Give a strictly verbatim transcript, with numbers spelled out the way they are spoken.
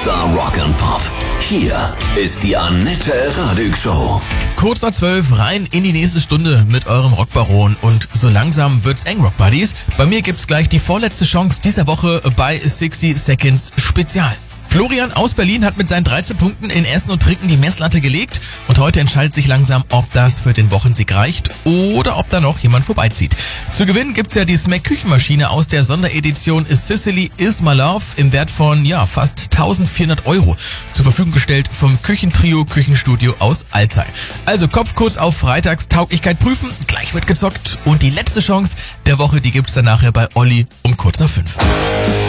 Star Rock and Pop. Hier ist die Annette Radig Show. Kurz nach zwölf rein in die nächste Stunde mit eurem Rockbaron und so langsam wird's eng, Rock Buddies. Bei mir gibt's gleich die vorletzte Chance dieser Woche bei sechzig Seconds Spezial. Florian aus Berlin hat mit seinen dreizehn Punkten in Essen und Trinken die Messlatte gelegt und heute entscheidet sich langsam, ob das für den Wochensieg reicht oder ob da noch jemand vorbeizieht. Zu gewinnen gibt's ja die Smack Küchenmaschine aus der Sonderedition Sicily Is My Love im Wert von ja fast eintausendvierhundert Euro zur Verfügung gestellt vom Küchentrio Küchenstudio aus Alzey. Also Kopf kurz auf Freitags Tauglichkeit prüfen, gleich wird gezockt und die letzte Chance der Woche, die gibt's dann nachher bei Olli um kurz nach fünf.